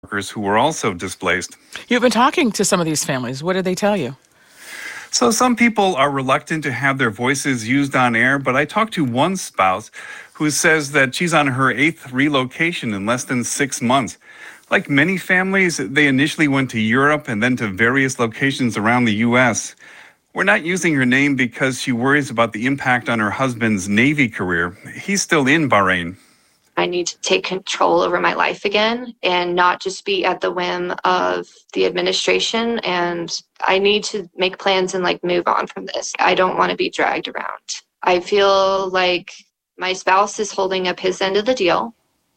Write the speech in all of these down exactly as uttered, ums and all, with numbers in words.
workers who were also displaced. You've been talking to some of these families. What did they tell you? So some people are reluctant to have their voices used on air, but I talked to one spouse who says that she's on her eighth relocation in less than six months. Like many families, they initially went to Europe and then to various locations around the U S. We're not using her name because she worries about the impact on her husband's Navy career. He's still in Bahrain. I need to take control over my life again and not just be at the whim of the administration. And I need to make plans and like move on from this. I don't want to be dragged around. I feel like my spouse is holding up his end of the deal.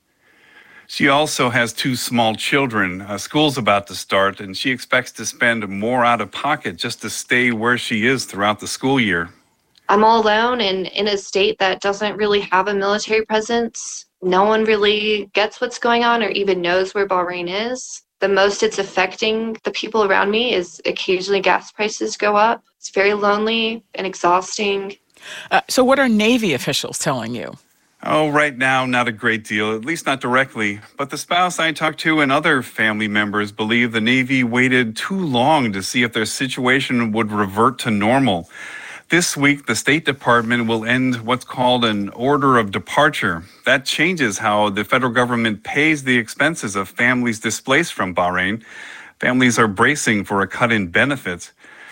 She also has two small children. Uh, school's about to start, and she expects to spend more out of pocket just to stay where she is throughout the school year. I'm all alone and in a state that doesn't really have a military presence. No one really gets what's going on or even knows where Bahrain is. The most it's affecting the people around me is occasionally gas prices go up. It's very lonely and exhausting. Uh, so what are Navy officials telling you? Oh, right now, not a great deal, at least not directly. But the spouse I talked to and other family members believe the Navy waited too long to see if their situation would revert to normal. This week, the State Department will end what's called an order of departure. That changes how the federal government pays the expenses of families displaced from Bahrain. Families are bracing for a cut in benefits.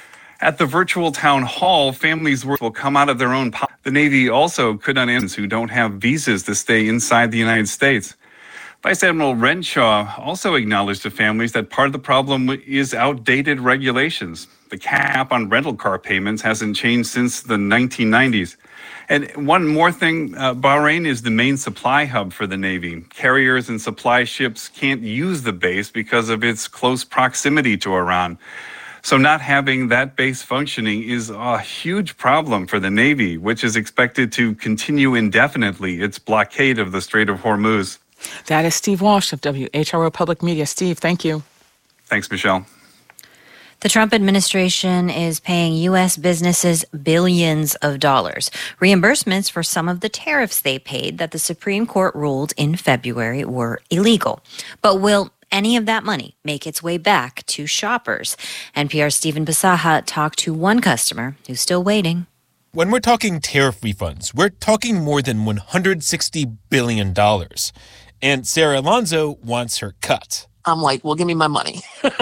At the virtual town hall, families will come out of their own pocket. The Navy also could not answer who don't have visas to stay inside the United States. Vice Admiral Renshaw also acknowledged to families that part of the problem is outdated regulations. The cap on rental car payments hasn't changed since the nineteen nineties. And one more thing, uh, Bahrain is the main supply hub for the Navy. Carriers and supply ships can't use the base because of its close proximity to Iran. So not having that base functioning is a huge problem for the Navy, which is expected to continue indefinitely its blockade of the Strait of Hormuz. That is Steve Walsh of W H R O Public Media. Steve, thank you. Thanks, Michelle. The Trump administration is paying U S businesses billions of dollars, reimbursements for some of the tariffs they paid that the Supreme Court ruled in February were illegal. But will any of that money make its way back to shoppers? N P R's Stephen Pasaha talked to one customer who's still waiting. When we're talking tariff refunds, we're talking more than one hundred sixty billion dollars. And Sarah Alonso wants her cut. I'm like, well, give me my money.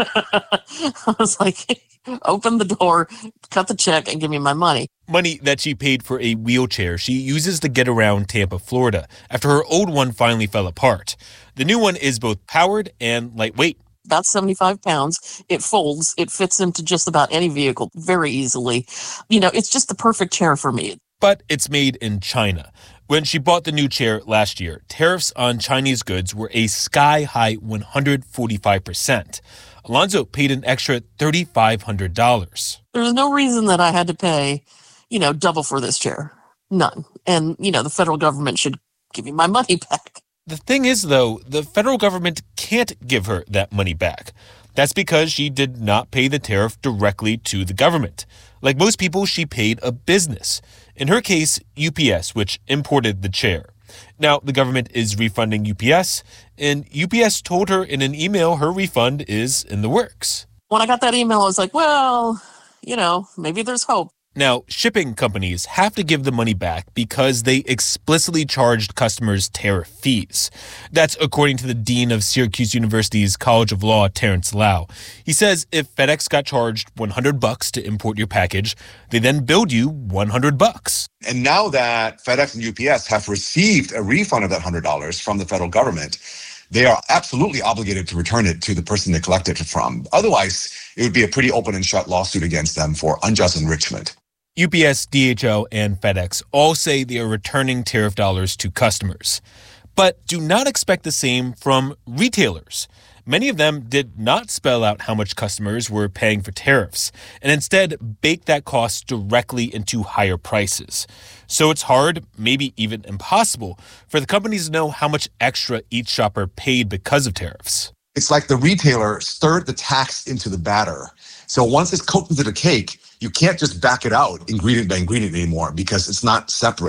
I was like, open the door, cut the check, and give me my money. Money that she paid for a wheelchair she uses to get around Tampa, Florida, after her old one finally fell apart. The new one is both powered and lightweight. About seventy-five pounds. It folds. It fits into just about any vehicle very easily. You know, it's just the perfect chair for me. But it's made in China. When she bought the new chair last year, tariffs on Chinese goods were a sky-high one hundred forty-five percent. Alonso paid an extra three thousand five hundred dollars. There's no reason that I had to pay, you know, double for this chair. None. And, you know, the federal government should give me my money back. The thing is, though, the federal government can't give her that money back. That's because she did not pay the tariff directly to the government. Like most people, she paid a business. In her case, U P S, which imported the chair. Now, the government is refunding U P S, and U P S told her in an email her refund is in the works. When I got that email, I was like, well, you know, maybe there's hope. Now, shipping companies have to give the money back because they explicitly charged customers tariff fees. That's according to the dean of Syracuse University's College of Law, Terrence Lau. He says if FedEx got charged one hundred bucks to import your package, they then billed you one hundred bucks. And now that FedEx and U P S have received a refund of that one hundred dollars from the federal government, they are absolutely obligated to return it to the person they collected it from. Otherwise, it would be a pretty open and shut lawsuit against them for unjust enrichment. U P S, D H L, and FedEx all say they are returning tariff dollars to customers. But do not expect the same from retailers. Many of them did not spell out how much customers were paying for tariffs, and instead baked that cost directly into higher prices. So it's hard, maybe even impossible, for the companies to know how much extra each shopper paid because of tariffs. It's like the retailer stirred the tax into the batter. So once it's cooked into the cake, you can't just back it out ingredient by ingredient anymore because it's not separated.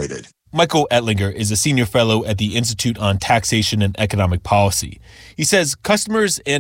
Michael Ettlinger is a senior fellow at the Institute on Taxation and Economic Policy. He says customers and